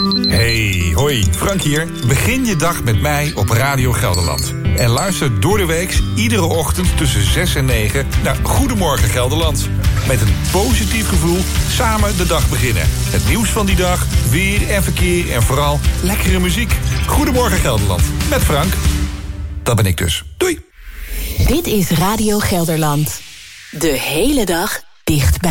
Hey, hoi, Frank hier. Begin je dag met mij op Radio Gelderland. En luister door de week iedere ochtend tussen 6 en 9 naar Goedemorgen Gelderland. Met een positief gevoel samen de dag beginnen. Het nieuws van die dag, weer en verkeer en vooral lekkere muziek. Goedemorgen Gelderland, met Frank. Dat ben ik dus. Doei. Dit is Radio Gelderland. De hele dag dichtbij.